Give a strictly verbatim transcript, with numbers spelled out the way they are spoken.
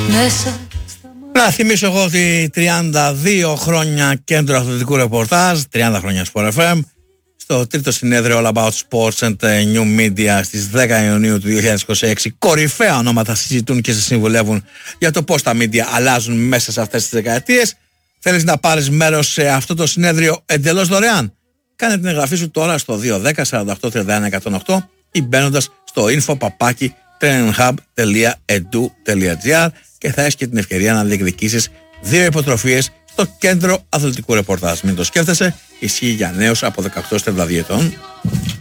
Μέσα. Να θυμίσω εγώ ότι τριάντα δύο χρόνια κέντρο αθλητικού ρεπορτάζ, τριάντα χρόνια Sport εφ εμ, στο τρίτο συνέδριο All About Sports and New Media στις δέκα Ιουνίου του δύο χιλιάδες είκοσι έξι. Κορυφαία ονόματα συζητούν και σε συμβουλεύουν για το πώς τα media αλλάζουν μέσα σε αυτές τις δεκαετίες. Θέλεις να πάρεις μέρος σε αυτό το συνέδριο εντελώς δωρεάν? Κάνε την εγγραφή σου τώρα στο δύο ένα μηδέν σαράντα οκτώ τριάντα ένα εκατόν οκτώ ή μπαίνοντας στο info παπάκι training hub τελεία edu τελεία gr και θα έχεις και την ευκαιρία να διεκδικήσεις δύο υποτροφίες στο κέντρο αθλητικού ρεπορτάζ. Μην το σκέφτεσαι, ισχύει για νέους από δεκαοκτώ έως τριάντα δύο ετών.